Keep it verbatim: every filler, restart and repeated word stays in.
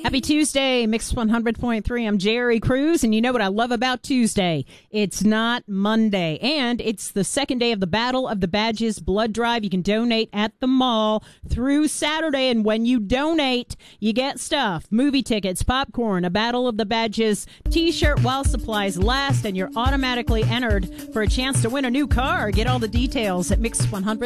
Happy Tuesday, Mix one hundred point three. I'm Jerry Cruz, and you know what I love about Tuesday? It's not Monday, and it's the second day of the Battle of the Badges blood drive. You can donate at the mall through Saturday, and when you donate, you get stuff. Movie tickets, popcorn, a Battle of the Badges t-shirt while supplies last, and you're automatically entered for a chance to win a new car. Get all the details at mix one hundred.